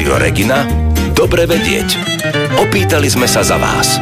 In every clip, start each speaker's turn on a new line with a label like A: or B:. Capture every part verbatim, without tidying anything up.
A: Rádio Regina. Dobre vedieť. Opýtali sme sa za vás.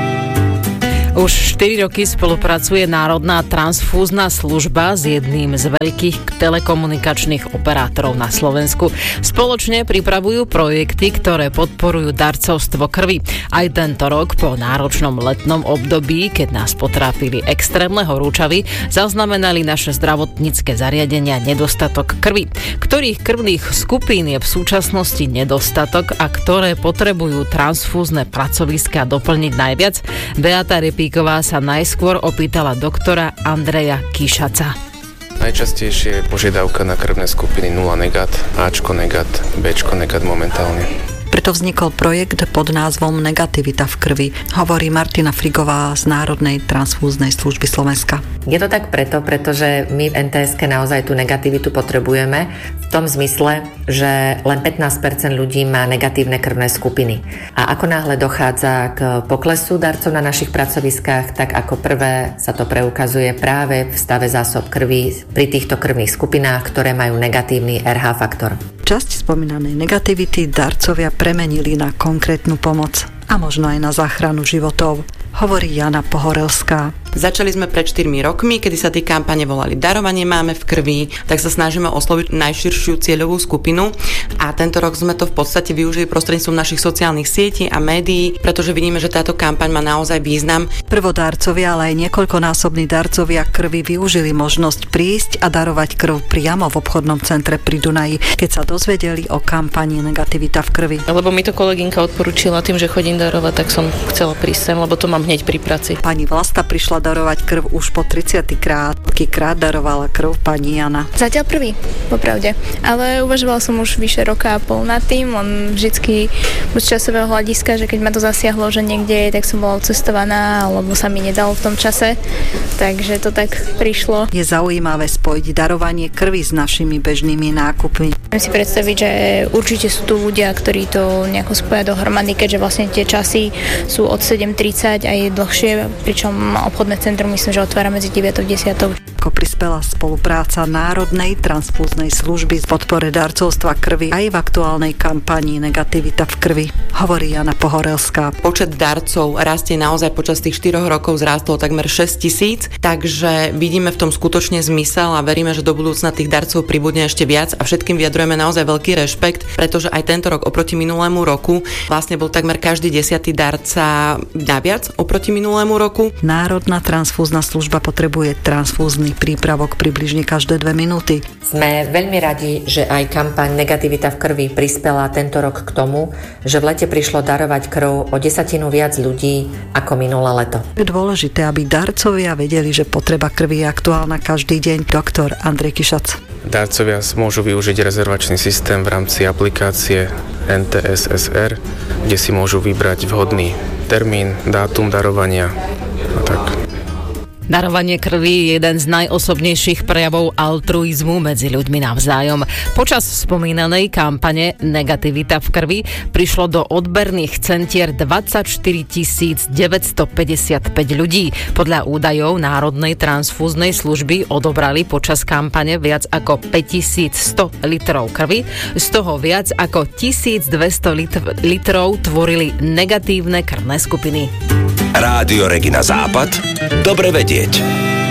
B: Už štyri roky spolupracuje Národná transfúzna služba s jedným z veľkých telekomunikačných operátorov na Slovensku. Spoločne pripravujú projekty, ktoré podporujú darcovstvo krvi. Aj tento rok po náročnom letnom období, keď nás potrápili extrémne horúčavy, zaznamenali naše zdravotnícke zariadenia nedostatok krvi. Ktorých krvných skupín je v súčasnosti nedostatok a ktoré potrebujú transfúzne pracoviská doplniť najviac? Beata Repíková sa najskôr opýtala doktora Andreja Kišaca.
C: Najčastejšie je požiadavka na krvné skupiny nula negat, Ačko negat, Bčko negat momentálne.
D: Preto vznikol projekt pod názvom Negativita v krvi, hovorí Martina Frigová z Národnej transfúznej služby Slovenska.
E: Je to tak preto, pretože my v en té eske naozaj tú negativitu potrebujeme v tom zmysle, že len pätnásť percent ľudí má negatívne krvné skupiny. A ako náhle dochádza k poklesu darcov na našich pracoviskách, tak ako prvé sa to preukazuje práve v stave zásob krvi pri týchto krvných skupinách, ktoré majú negatívny er há faktor.
D: Časť spomínanej negativity darcovia premenili na konkrétnu pomoc a možno aj na záchranu životov, hovorí Jana Pohorelská.
F: Začali sme pred štyrmi rokmi, kedy sa tie kampane volali Darovanie máme v krvi, tak sa snažíme osloviť najširšiu cieľovú skupinu a tento rok sme to v podstate využili prostredníctvom našich sociálnych sietí a médií, pretože vidíme, že táto kampaň má naozaj význam.
D: Prvodárcovia, ale aj niekoľkonásobní darcovia krvi využili možnosť prísť a darovať krv priamo v obchodnom centre pri Dunaji, keď sa dozvedeli o kampani Negativita v krvi.
G: Lebo mi to kolegynka odporúčila tým, že chodím darovať, tak som chcela prísť sem, lebo to mám hneď pri práci.
D: Pani Vlasta prišla darovať krv už po tridsiaty krát. Koľkýkrát darovala krv pani Jana?
H: Zatiaľ prvý, popravde. Ale uvažovala som už vyše roka a pol nad tým. On vždycky z časového hľadiska, že keď ma to zasiahlo, že niekde, tak som bola odcestovaná, alebo sa mi nedalo v tom čase. Takže to tak prišlo.
D: Je zaujímavé spojiť darovanie krvi s našimi bežnými nákupmi.
H: Viem si predstaviť, že určite sú tu ľudia, ktorí to nejako spoja dohromady, keďže vlastne tie časy sú od sedem tridsať aj dlhšie, pričom obchodné centrum myslím, že otvára medzi deviatou a desiatou.
D: Ako prispela spolupráca Národnej transfúznej služby z podpore darcovstva krvi aj v aktuálnej kampanii Negativita v krvi, hovorí Jana Pohorelská.
F: Počet darcov rastie naozaj počas tých štyroch rokov zrástol takmer šesť tisíc, takže vidíme v tom skutočne zmysel a veríme, že do budúcna tých darcov pribudne ešte viac a všetkým vyjadrujeme naozaj veľký rešpekt, pretože aj tento rok oproti minulému roku vlastne bol takmer každý desiatý darca naviac oproti minulému roku.
D: Národná transfúzna služba potrebuje transfúzny prípravok približne každé dve minúty.
E: Sme veľmi radi, že aj kampaň Negativita v krvi prispela tento rok k tomu, že v lete prišlo darovať krv o desatinu viac ľudí ako minulé leto.
D: Je dôležité, aby darcovia vedeli, že potreba krvi je aktuálna každý deň. Doktor Andrej Kišac.
C: Darcovia môžu využiť rezervačný systém v rámci aplikácie en té es es er, kde si môžu vybrať vhodný termín, dátum darovania a tak.
B: Darovanie krvi je jeden z najosobnejších prejavov altruizmu medzi ľuďmi navzájom. Počas spomínanej kampane Negativita v krvi prišlo do odberných centier dvadsaťštyri tisíc deväťstopäťdesiatpäť ľudí. Podľa údajov Národnej transfúznej služby odobrali počas kampane viac ako päťtisícsto litrov krvi, z toho viac ako tisícdvesto litrov tvorili negatívne krvné skupiny.
A: Rádio Regina Západ. Dobre vedieť.